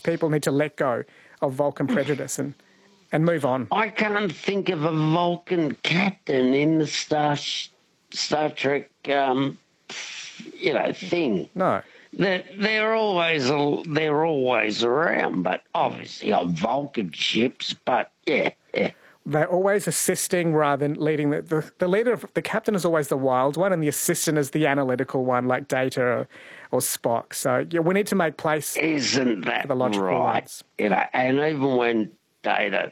People need to let go of Vulcan prejudice and move on. I can't think of a Vulcan captain in the Star Trek, thing. No. They're always around, but obviously on Vulcan ships. But yeah. They're always assisting rather than leading. The leader, the captain is always the wild one, and the assistant is the analytical one, like Data or Spock. So yeah, we need to make place. Isn't that for the logical right? ones. And even when Data,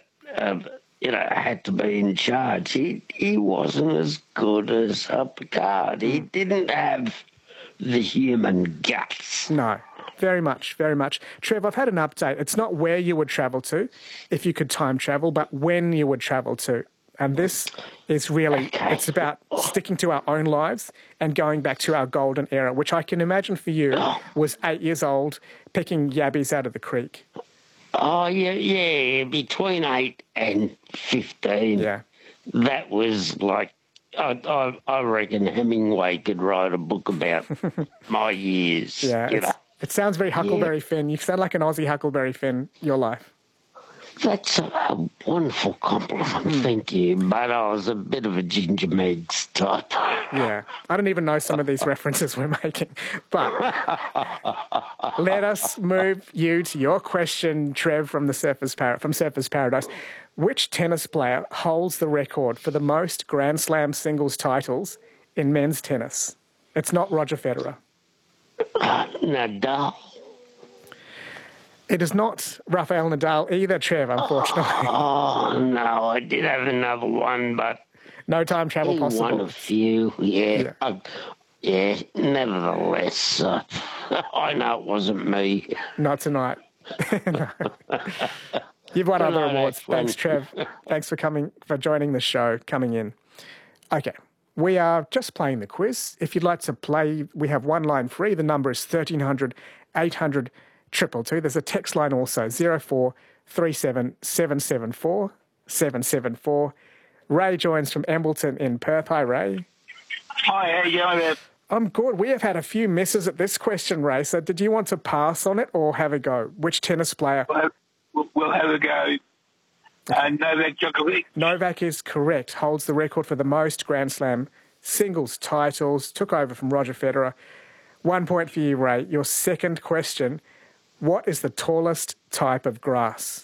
had to be in charge, he wasn't as good as Picard. He didn't have the human guts. No. Very much, very much. Trev, I've had an update. It's not where you would travel to, if you could time travel, but when you would travel to. And this is really, it's about sticking to our own lives and going back to our golden era, which I can imagine for you was 8 years old, picking yabbies out of the creek. Oh, yeah, between 8 and 15. Yeah. That was like, I reckon Hemingway could write a book about my years. Yeah, it sounds very Huckleberry Finn. You sound like an Aussie Huckleberry Finn, your life. That's a wonderful compliment, thank you. But I was a bit of a Ginger Meggs type. Yeah, I don't even know some of these references we're making. But let us move you to your question, Trev, from Surfers Paradise. Which tennis player holds the record for the most Grand Slam singles titles in men's tennis? It's not Roger Federer. Nadal. It is not Rafael Nadal either, Trev, unfortunately. Oh, no, I did have another one, but... No time travel possible. One a few, yeah. Nevertheless, I know it wasn't me. Not tonight. No. You've won other awards. Thanks, Trev. Thanks for joining the show, coming in. Okay. We are just playing the quiz. If you'd like to play, we have one line free. The number is 1300 800 222. There's a text line also, 0437 774 774. Ray joins from Embleton in Perth. Hi, Ray. Hi, how you going there? I'm good. We have had a few misses at this question, Ray. So did you want to pass on it or have a go? Which tennis player? We'll have a go. Novak Djokovic. Novak is correct. Holds the record for the most Grand Slam singles titles. Took over from Roger Federer. 1 point for you, Ray. Your second question. What is the tallest type of grass?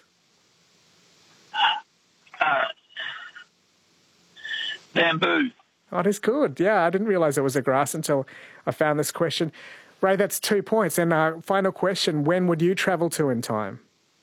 Bamboo. Oh, that is good. Yeah, I didn't realise it was a grass until I found this question. Ray, that's 2 points. And final question, when would you travel to in time?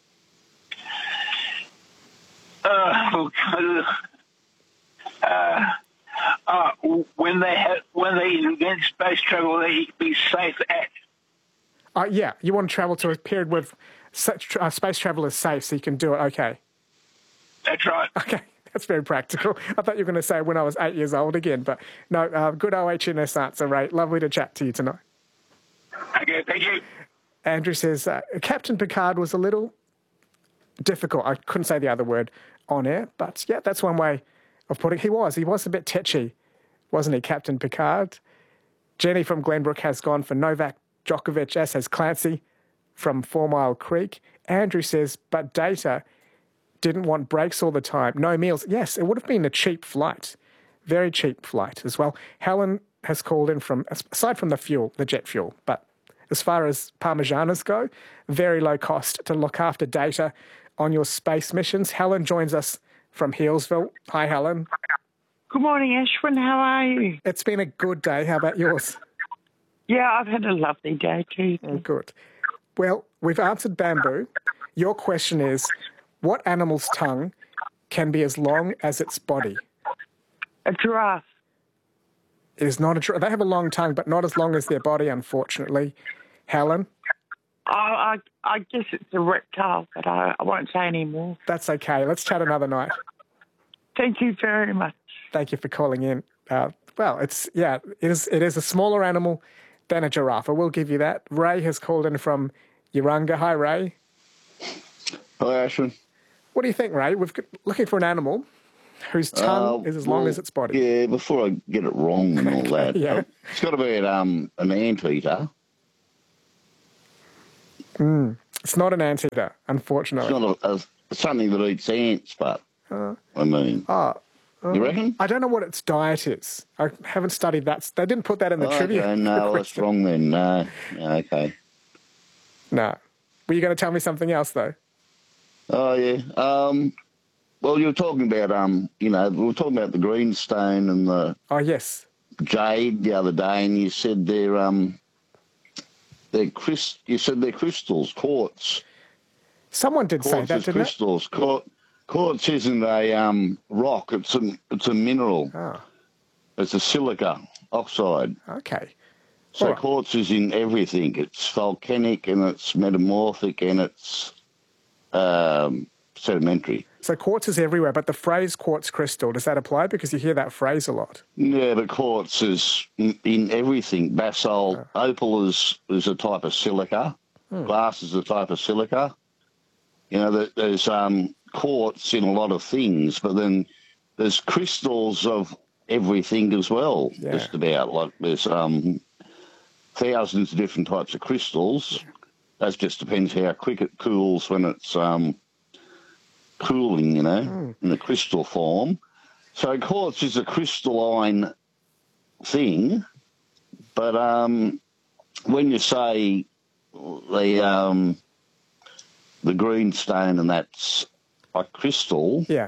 When they invent space travel, they be safe at. Yeah, you want to travel to a period where space travel is safe, so you can do it. Okay. That's right. Okay, that's very practical. I thought you were going to say when I was 8 years old again, but no, good OHS answer, Ray. Lovely to chat to you tonight. Okay, thank you. Andrew says, Captain Picard was a little difficult. I couldn't say the other word on air, but yeah, that's one way of putting it. He was a bit tetchy, wasn't he, Captain Picard? Jenny from Glenbrook has gone for Novak Djokovic, as has Clancy from 4 Mile Creek. Andrew says, but Data didn't want breaks all the time. No meals. Yes, it would have been a cheap flight. Very cheap flight as well. Helen has called in from, aside from the fuel, the jet fuel, but as far as Parmesanas go, very low cost to look after Data on your space missions. Helen joins us from Healesville. Hi, Helen. Good morning, Ashwin. How are you? It's been a good day. How about yours? Yeah, I've had a lovely day too. Oh, good. Well, we've answered bamboo. Your question is, what animal's tongue can be as long as its body? A giraffe. It is not a giraffe. They have a long tongue, but not as long as their body, unfortunately. Helen? I guess it's a reptile, but I won't say any more. That's okay. Let's chat another night. Thank you very much. Thank you for calling in. Well, it is a smaller animal than a giraffe. I will give you that. Ray has called in from Urunga. Hi, Ray. Hi, Ashwin. What do you think, Ray? We're looking for an animal whose tongue is as long as its body. Yeah, before I get it wrong and all that. Yeah. It's got to be an anteater. It's not an anteater, It's unfortunately. not something that eats ants, but I mean, you reckon? I don't know what its diet is. I haven't studied that. They didn't put that in the trivia. Okay, no, that's question. wrong then. No, okay. No. Were you going to tell me something else, though? Oh yeah. Well, you were talking about we were talking about the greenstone and the Oh, yes. jade the other day, and you said they're crystals, quartz. Someone did say Quartz that, is didn't it? crystals. Quartz isn't a rock; it's a mineral. Oh, It's a silica oxide. okay. So All right. quartz is in everything. It's volcanic and it's metamorphic and it's sedimentary. So quartz is everywhere, but the phrase quartz crystal, does that apply? Because you hear that phrase a lot. Yeah, but quartz is in everything. Basalt, opal is a type of silica. Glass is a type of silica. You know, there's quartz in a lot of things, but then there's crystals of everything as well. Yeah. Just about like there's thousands of different types of crystals. That just depends how quick it cools when it's cooling, in the crystal form. So quartz is a crystalline thing, but when you say the greenstone and that's a crystal, Yeah.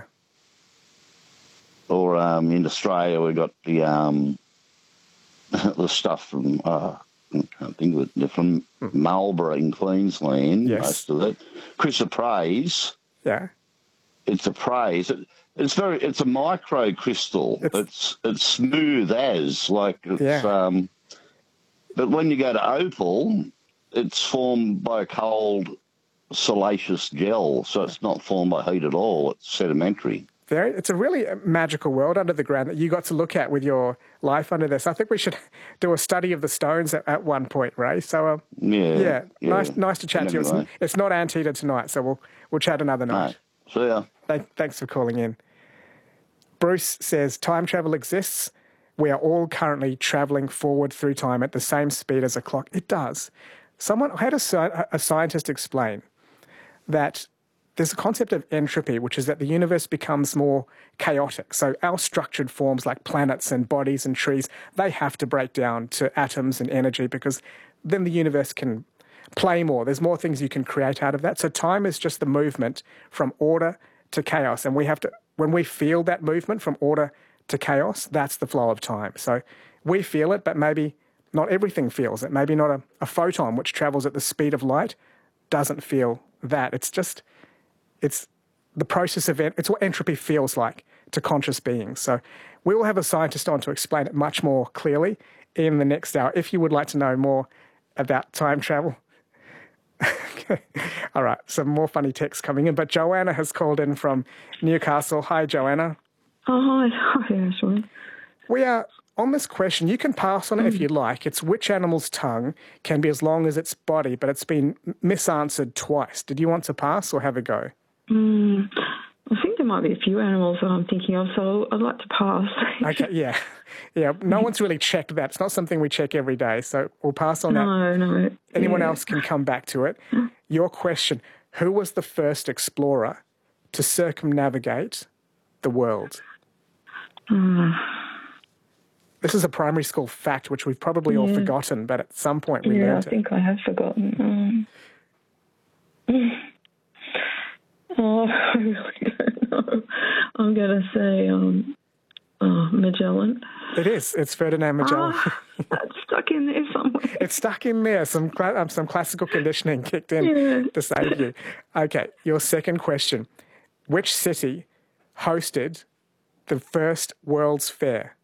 or in Australia we got the the stuff from I can't think of it, from Marlborough in Queensland, Yes. most of it. Chrysoprase. Yeah. It's a praise. It's a micro crystal. It's smooth as like it's. Yeah. But when you go to opal, it's formed by a cold, salacious gel, so it's not formed by heat at all. It's sedimentary. It's a really magical world under the ground that you got to look at with your life under this. I think we should do a study of the stones at one point, Ray. So Yeah. nice to chat to you. Anyway. It's not Anteater tonight, so we'll chat another night. Right. See ya. Thanks for calling in. Bruce says, time travel exists. We are all currently traveling forward through time at the same speed as a clock. It does. I had a scientist explain that there's a concept of entropy, which is that the universe becomes more chaotic. So our structured forms like planets and bodies and trees, they have to break down to atoms and energy because then the universe can play more. There's more things you can create out of that. So time is just the movement from order to chaos. And when we feel that movement from order to chaos, that's the flow of time. So we feel it, but maybe not everything feels it. Maybe not a photon, which travels at the speed of light, doesn't feel that. It's the process of it's what entropy feels like to conscious beings. So we will have a scientist on to explain it much more clearly in the next hour. If you would like to know more about time travel. Okay. All right, some more funny texts coming in. But Joanna has called in from Newcastle. Hi, Joanna. Oh, hi, Ashwin. We are on this question. You can pass on it if you like. It's which animal's tongue can be as long as its body, but it's been misanswered twice. Did you want to pass or have a go? I think there might be a few animals that I'm thinking of, so I'd like to pass. Okay, yeah. No one's really checked that. It's not something we check every day, so we'll pass on that. No. Anyone else can come back to it. Your question, who was the first explorer to circumnavigate the world? This is a primary school fact, which we've probably all forgotten, but at some point we learned I think I have forgotten. I really don't know. I'm going to say Magellan. It is. It's Ferdinand Magellan. That's stuck in there somewhere. It's stuck in there. Some classical conditioning kicked in to save you. Okay, your second question. Which city hosted the first World's Fair?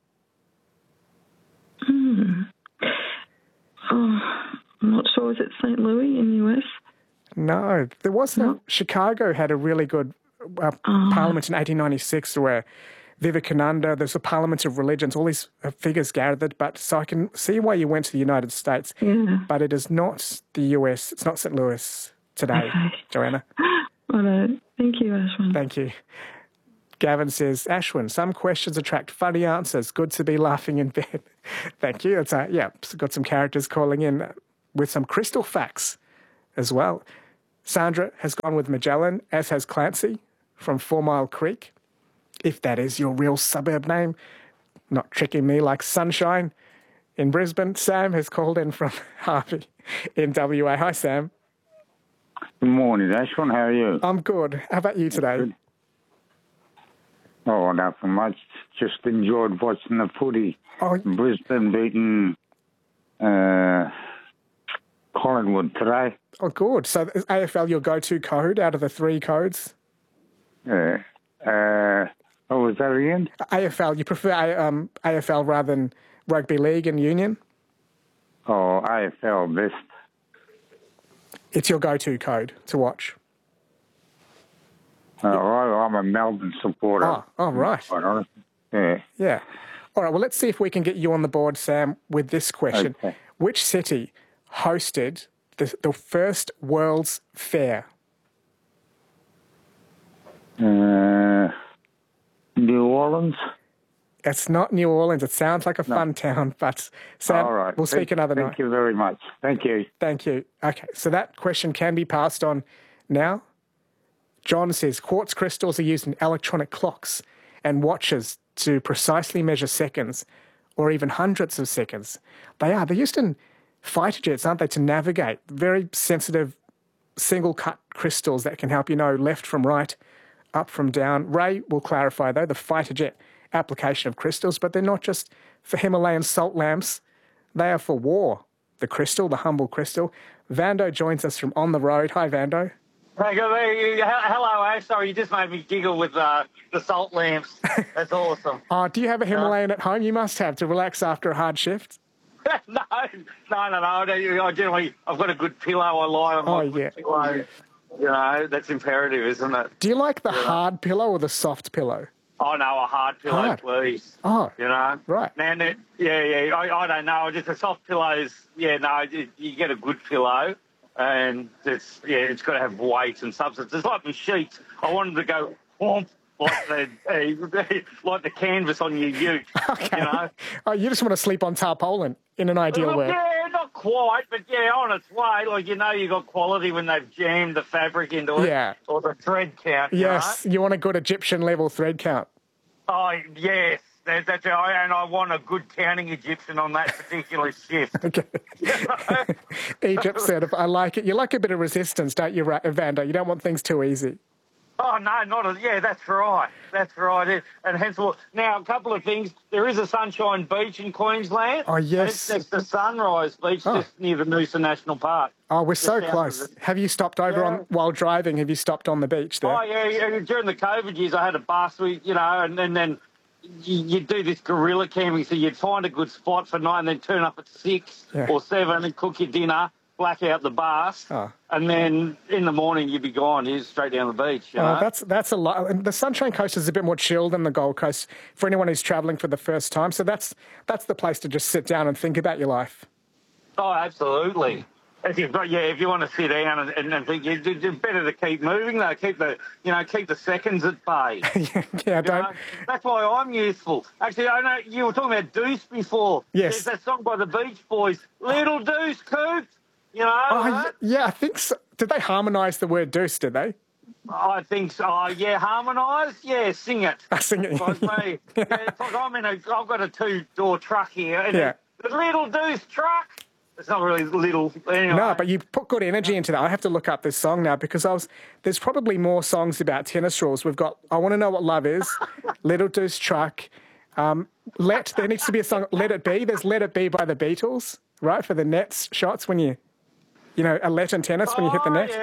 I'm not sure. Is it St. Louis in the US? No, there wasn't. Chicago had a really good parliament in 1896 where Vivekananda, there's a parliament of religions, all these figures gathered. But so I can see why you went to the United States. Yeah. But it is not the US. It's not St. Louis today, Okay. Joanna. All right. Thank you, Ashwin. Thank you. Gavin says, Ashwin, some questions attract funny answers. Good to be laughing in bed. Thank you. It's got some characters calling in with some crystal facts as well. Sandra has gone with Magellan, as has Clancy from 4 Mile Creek, if that is your real suburb name, not tricking me like Sunshine in Brisbane. Sam has called in from Harvey in WA. Hi, Sam. Good morning, Ashwin. How are you? I'm good. How about you today? Good. Oh, nothing much. Just enjoyed watching the footy. Oh, Brisbane beating Collingwood today. oh, good. So is AFL your go-to code out of the 3 codes? What was that again? AFL, you prefer AFL rather than rugby league and union? Oh, AFL best. It's your go-to code to watch. I'm a Melbourne supporter. Oh, right. Quite honest. Yeah. Yeah. All right, well, let's see if we can get you on the board, Sam, with this question. Okay. Which city hosted the first World's Fair? New Orleans. It's not New Orleans. It sounds like a fun town, but Sam, All right. we'll speak another night. Thank you very much. Thank you. Thank you. Okay, so that question can be passed on now. John says quartz crystals are used in electronic clocks and watches to precisely measure seconds or even hundredths of seconds. They are. They're used in fighter jets, aren't they, to navigate. Very sensitive single-cut crystals that can help you know left from right, up from down. Ray will clarify, though, the fighter jet application of crystals, but they're not just for Himalayan salt lamps. They are for war. The crystal, the humble crystal. Vando joins us from On the Road. Hi, Vando. Hey, hello, Ash. Sorry, you just made me giggle with the salt lamps. That's awesome. Do you have a Himalayan at home? You must have to relax after a hard shift. No. I generally, I've got a good pillow I lie on. Oh, yeah. Pillow. You know, that's imperative, isn't it? Do you like the hard pillow or the soft pillow? Oh, no, a hard pillow, please. Oh, you know? Right. Man, I don't know. Just a soft pillow is, you get a good pillow. And it's got to have weight and substance. It's like my sheets. I wanted to go whomp, like the canvas on your ute. Okay. You know? Oh, you just want to sleep on tarpaulin in an ideal world. Yeah, not quite, but on its way. Like, you got quality when they've jammed the fabric into it. Yeah. Or the thread count. Yes, you want a good Egyptian level thread count. Oh, yes. That's right, and I want a good counting Egyptian on that particular shift. Okay. Egypt certified. I like it. You like a bit of resistance, don't you, Vando? You don't want things too easy. Oh, no, that's right. That's right. And hence, now, a couple of things. There is a Sunshine Beach in Queensland. Oh, yes. It's the Sunrise Beach, just near the Noosa National Park. Oh, we're so close. Have you stopped over while driving? Have you stopped on the beach there? Oh, yeah. During the COVID years, I had a bus, and then you'd do this guerrilla camping, so you'd find a good spot for night and then turn up at 6 or 7 and cook your dinner, black out the bus, and then in the morning you'd be gone. You're straight down the beach. You know? That's a lot. And the Sunshine Coast is a bit more chill than the Gold Coast for anyone who's travelling for the first time. So that's the place to just sit down and think about your life. Oh, absolutely. If you want to sit down and think, it's better to keep moving though. Keep the seconds at bay. That's why I'm useful. Actually, I know you were talking about Deuce before. Yes. There's that song by the Beach Boys, Little Deuce Coupe. You know. Oh, yeah, I think so. Did they harmonise the word deuce? Did they? I think so. Oh, yeah, harmonise. Yeah, sing it. Sing it. Like me. It's like I've got a 2-door truck here. And the Little Deuce truck. It's not really little. Anyway. No, but you put good energy into that. I have to look up this song now because there's probably more songs about tennis rules. We've got I Want to Know What Love Is, Little Deuce Truck. There needs to be a song, Let It Be. There's Let It Be by the Beatles, right, for the nets shots when a let in tennis when you hit the net.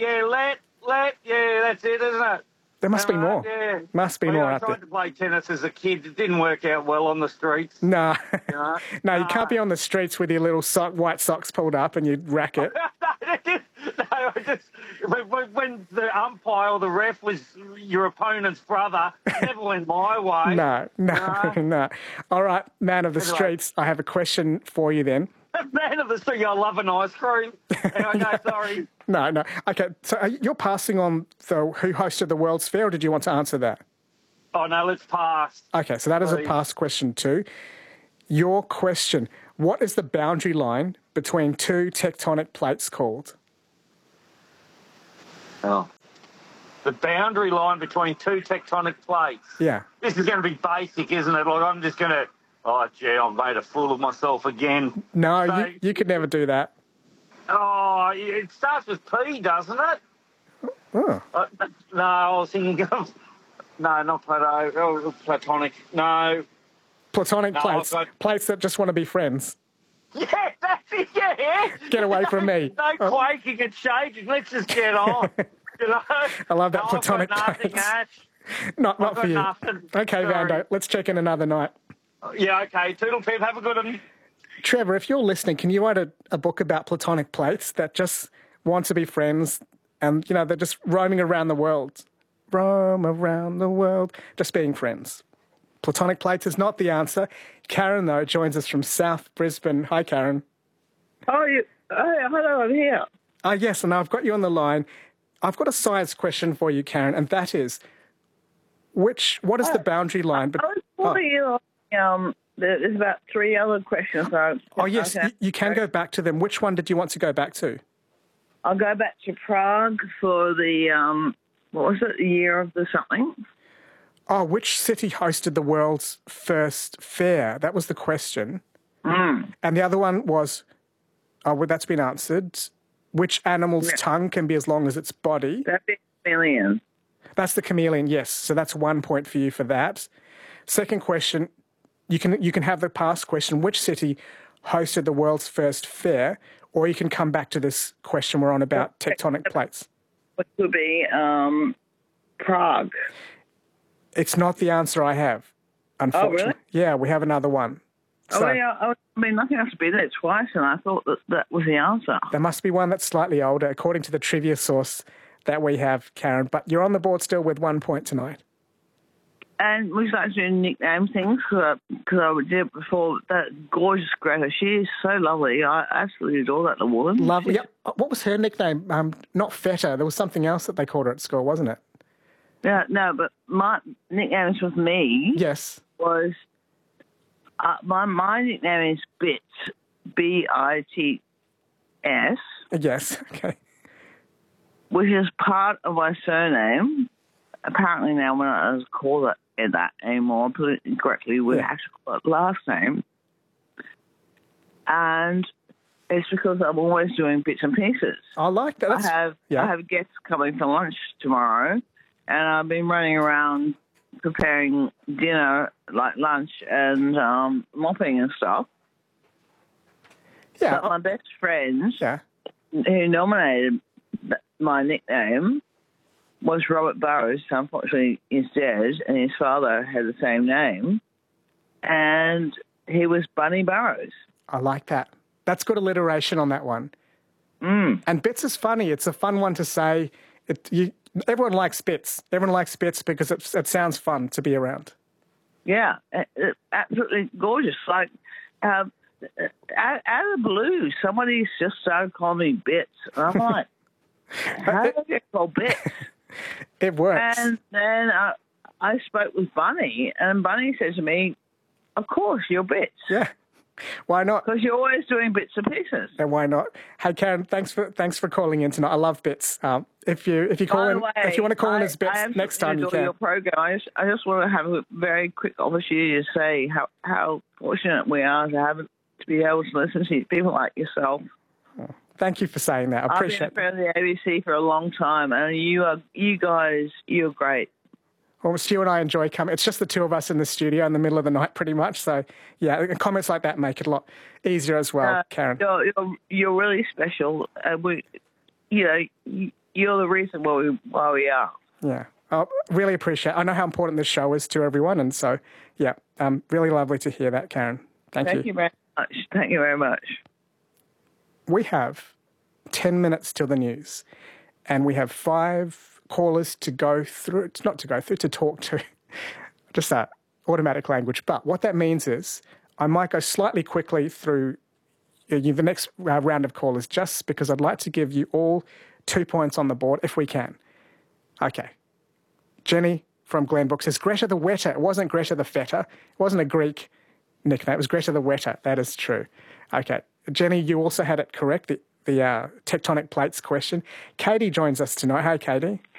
That's it, isn't it? There must be more. Yeah. Must be more out there. I tried to play tennis as a kid. It didn't work out well on the streets. No. No, you can't be on the streets with your little white socks pulled up and you racket. When the umpire or the ref was your opponent's brother, it never went my way. No. All right, man of the streets, I have a question for you then. Man of the street, I love an ice cream. No, sorry. No. Okay, so you're passing on who hosted the World's Fair, or did you want to answer that? Oh, no, let's pass. Okay, so that is a pass question too. Your question, what is the boundary line between 2 tectonic plates called? Oh. The boundary line between two tectonic plates. Yeah. This is going to be basic, isn't it? Like, I'm just going to, I've made a fool of myself again. No, So, you could never do that. Oh, it starts with P, doesn't it? Oh. No, I was thinking of, no, not Plato, Platonic, no. Platonic plates. Plates that just want to be friends. Yeah, that's it, yeah. Get away from me. No quaking and shaking, let's just get on. You know? I love that platonic I've got nothing, plates. Ash. Not I've for got you. nothing. Okay, Sorry. Vando, let's check in another night. Yeah, okay. Toodle pip, have a good one. Trevor, if you're listening, can you write a book about platonic plates that just want to be friends and, they're just roaming around the world? Roam around the world, just being friends. Platonic plates is not the answer. Karen, though, joins us from South Brisbane. Hi, Karen. Hello, I'm here. Yes, and I've got you on the line. I've got a science question for you, Karen, and that is, what is the boundary line? I was calling you on, there's about 3 other questions. Yes, you can go back to them. Which one did you want to go back to? I'll go back to Prague for the, what was it, the year of the something? Which city hosted the world's first fair? That was the question. Mm. And the other one was, that's been answered. Which animal's tongue can be as long as its body? That'd be a chameleon. That's the chameleon, yes. So that's 1 point for you for that. Second question, you can have the past question, which city hosted the world's first fair? Or you can come back to this question we're on about tectonic plates. Which would be Prague. It's not the answer I have, unfortunately. Oh, really? Yeah, we have another one. So, nothing has to be there twice, and I thought that was the answer. There must be one that's slightly older, according to the trivia source that we have, Karen. But you're on the board still with 1 point tonight. And we started doing nickname things because I did it before. That gorgeous Greta, she is so lovely. I absolutely adore that little woman. Lovely. Yep. What was her nickname? Not Feta. There was something else that they called her at school, wasn't it? Yeah, no, but my nicknames with me was my nickname is Bits, BITS. Yes. Okay. Which is part of my surname. Apparently now we're not allowed to call it that anymore. Put it incorrectly. We have to call it last name. And it's because I'm always doing bits and pieces. I like that. I have guests coming for lunch tomorrow, and I've been running around preparing dinner, like lunch and mopping and stuff. Yeah. But my best friend who nominated my nickname was Robert Burrows, who unfortunately is dead, and his father had the same name, and he was Bunny Burrows. I like that. That's good alliteration on that one. Mm. And Bits is funny. It's a fun one to say. Everyone likes Bits. Everyone likes Bits because it sounds fun to be around. Yeah, absolutely gorgeous. Like, out of the blue, somebody just started calling me Bits. And I'm like, how do I get called Bits? It works. And then I spoke with Bunny, and Bunny said to me, of course, you're Bits. Yeah. Why not? Because you're always doing bits and pieces. And why not? Hey, Karen, thanks for calling in tonight. I love Bits. If you call in, if you want to call in as Bits next time, you can. Your program. I just want to have a very quick opportunity to say how fortunate we are to be able to listen to people like yourself. Oh, thank you for saying that. I appreciate it. I've been a friend of the ABC for a long time, and you guys, you're great. Well, Stu and I enjoy coming. It's just the two of us in the studio in the middle of the night, pretty much. So, yeah, comments like that make it a lot easier as well, Karen. You're really special. You're the reason why we are. Yeah, I really appreciate it. I know how important this show is to everyone, and so, yeah, really lovely to hear that, Karen. Thank you. Thank you very much. Thank you very much. We have 10 minutes till the news, and we have 5 callers to talk to. Just that automatic language. But what that means is I might go slightly quickly through the next round of callers just because I'd like to give you all 2 points on the board if we can. Okay. Jenny from Glenbrook says, Greta the Wetter. It wasn't Greta the Feta. It wasn't a Greek nickname. It was Greta the Wetter. That is true. Okay. Jenny, you also had it correct. the tectonic plates question. Katie joins us tonight. Hey, Katie.